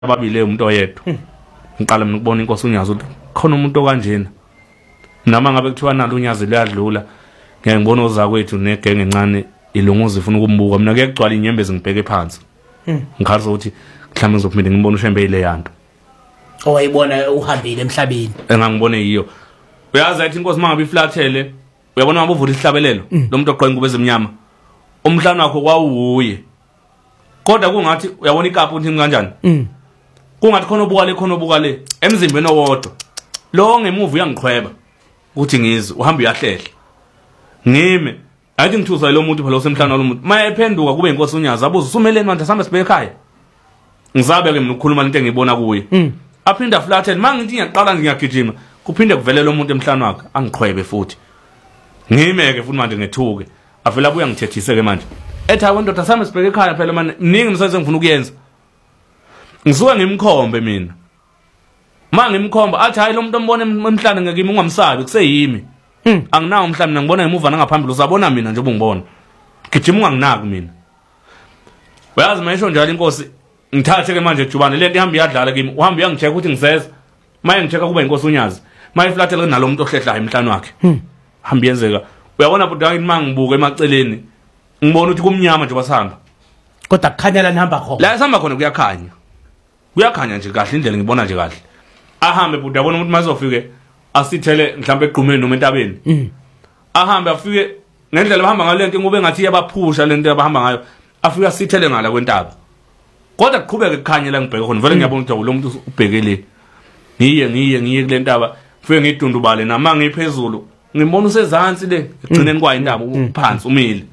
ababile umuntu oyedwa ngiqala mina ukubona inkosi uNyazi ukuthi khona umuntu okanjena nama ngabe kuthiwa nalo uNyazi liyadlula ngeke ngibona ozakwethu negenge encane ilunguza ifuna ukumbuka mina kuyagcwala inyembezi ngibheke phansi ngikhaza ukuthi mhlawumbe ngizophinde ngibone uShembe ile yanto owayibona uhambile emhlabeni engangibone yiyo uyazi athi inkosi mangabe iflathele uyabona ngabe uvula isihlabelelo lo muntu oqhwenga kube ezimnyama umhlana wakho kwawuye kodwa kungathi uyabona ikapu ukuthi kanjani kungathi khona obukale emzimbeni owodwa lo ngemuva uyangiqhweba ukuthi ngizwe uhamba uyahlehla ngime athi ngithusa lo muntu phela osemhlana lo muntu maye ephenduka kube inkosi uNyazi abuza usumeleni manje sambe sibeke ekhaya ngizabe ke mina ukukhuluma into engiyibona kuye aphinda flatten mangithi ngiyaqala ngiyagijima kuphinde kuvele lo muntu emhlana wakhe angiqhwebe futhi ngimeke futhi manje ngethuke avela abuya ngithethise ke manje ethi awondoda sambe sibeke ekhaya phela manje ningi umsebenzi engifuna ukuyenza ngisuka ngimkhombe mina ngimkhomba athi hayi lo muntu ombone emhlane ngekimi ungamsabi kuseyimi anginawo umhlane mina ngibona ngemuva nangaphambili uzabona mina nje ubungibona gijima unganginaki mina uyazi mayisho njalo inkosi ngithathe ke manje ejubane lento ihamba iyadlala kimi uhamba uyangicheka ukuthi ngiseza maye ngicheka kuba inkosi uNyazi maye flathele nalo muntu ohlehlayo emhlane wakhe hamba yenzeka uyabona bhuti wangithi mangibuka emaceleni ngibona ukuthi kumnyama nje basihamba kodwa kukhanya la nihamba khona la sihamba khona kuyakhanya nje kahle indlela ngibona nje kahle ahambe bhuti yabona ukuthi mazofike asithele mhlawumbe eqhumeni noma entabeni ahambe afike ngendlela bahamba ngale nto ngube ngathi yabaphusha lento abahamba ngayo afike asithele ngala kwentaba kodwa kuqhubeke kukhanye la ngibheke khona vele ngiyabona ukuthi lo muntu ubhekele ngiye kule ntaba fike ngidundubale nama ngiphezulu ngibona usezantsi le egcineni kwayo intaba uphansi umile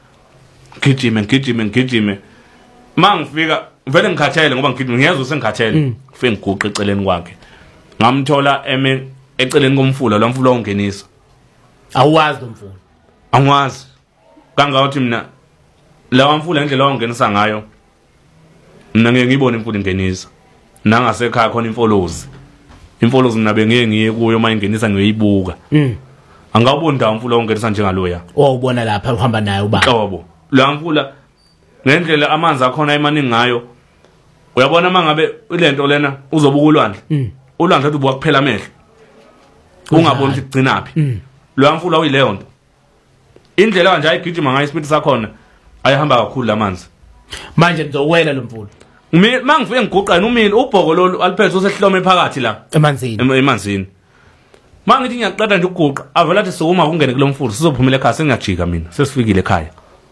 gijime mangifika vele ngikhathele ngoba ngiyezwa sengikhathele fike ngiguqa eceleni kwakhe ngamthola eceleni komfula lo mfula ongenisa awazi lo mfula angwazi kangathi mina lawa mfula indlela ongenisa ngayo mina ngeke ngibone imfula ingenisa nangasekhaya khona imfolozi mina bengeke ngiye kuyo mayingenisa ngiyoyibuka angawuboni ndawo umfula ongenisa njengaloya ubona lapha uhamba naye uba hlobo la mfula ngendlela amanzi akhona emaningi ngayo uyabona mangabe ilento lena uzobuka ulwandle ulwandle ubuka kuphela amehlo ungaboni ukuthi kugcinaphi lo mfula uyileyo nto indlela kanje ayigijima ngayo isipiti sakhona ayihamba kakhulu lamanzi manje ngizowela lo mfula mangifike ngiguqana umile ubhoko lo aliphethe usehlome phakathi la emanzini mangithi ngiyaqeda nje ukuguqa avela athi sokuma kungene kulo mfula sizophumela ekhaya sengiyajika mina sesifikile ekhaya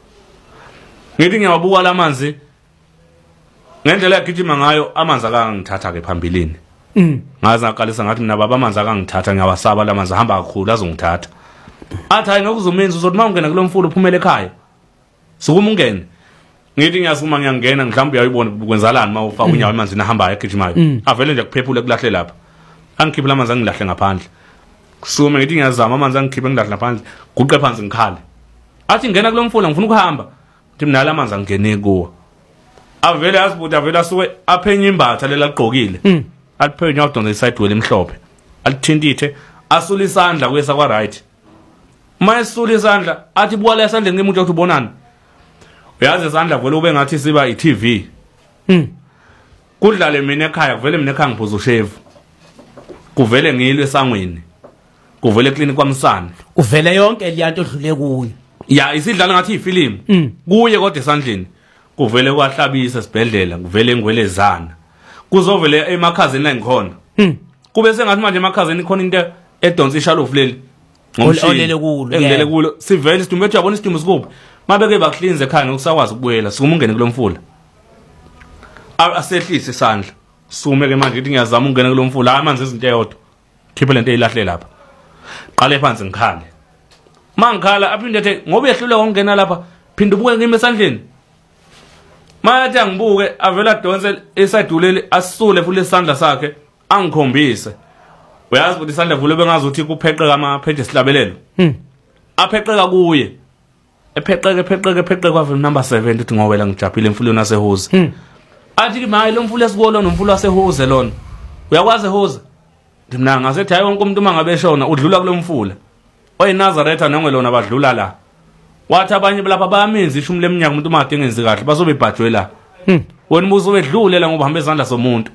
ngithi ngiyawabuka lamanzi ngendlela yagijima ngayo amanzi akangithatha ke phambilini ngaze ngaqalisa ngathi mina baba amanzi akangithatha ngiyawasaba lamanzi ahamba kakhulu azongithatha athi hayi ngokuzomenza uzothi mawungena kulo mfula uphumela ekhaya sukuma ungene ngithi ngiyasukuma ngiyangena mhlawumbe uyayibona kwenzalani mawufaka unyawo emanzini ahamba egijimayo avele nje kuphephule kulahle lapha angikhiphe lamanzi angilahle ngaphandle kusume ngithi ngiyazama amanzi angikhiphe ngilahle ngaphandle guqe phansi ngikhale athi ngena kulo mfula ngifuna ukuhamba ngithi mina lamanzi angene kuwo avele asibuthi avele asuke aphenye imbatha lela ligqokile aliphenye awudonsa iside wele emhlophe alithintithe asula isandla kwesa kwa right mayesula isandla athi buka la esandleni ngemuntu ukuthi ubonani uyazi isandla vele ube ngathi siba iTV kudlale mina ekhaya kuvele mina ekhaya ngiphuza ushevu kuvele ngilwe esangweni kuvele clinic kwamsana uvele yonke liyanto odlule kuyo ya isidlala ngathi ifilimu kuye kodwa esandleni kuvele kwahlabisa sibhedlela kuvele ngwelezana kuzovele emakhazeni la ngikhona kube sengathi manje emakhazeni khona into edonsa ishalofu leli ngolele kulo engele kulo sivele sidumbe ethi yabona isidumbu sikuphi mabeke bakuhlinze ekhaya ngokusakwazi ukubuyela sikuma ungene kulo mfula asehlise isandla sume ke manje ngithi ngiyazama ungena kulo mfula amanzi izinto eyodwa khiphe lento eyilahle lapha qale phansi ngikhale mangikhala aphinde ethi ngoba ehlule ukungena lapha phinda ubuke ngime esandleni mayathi angibuke avela donse esaduleli asisule futhi isandla sakhe angikhombise uyazi ukuthi isandla vule bengazuthi kupheqeka amapheje esilabelelo apheqeka kuye epheqeka kwavela number 7 uthi ngowela ngijabhile emfulweni yaseHoze athi maye lo mfula esikolo nomfula waseHoze lona uyakwazi eHoze mina ngasethi hayi wonke umuntu mangabe eshona udlula kulo mfula oyiNazaretha nongwelona badlula la wathi abanye lapha bayaminza ishumi leminyaka umuntu uma adingenzi kahle bazobe ibhajwe la wena ubuso wedlulela ngoba hamba izandla somuntu.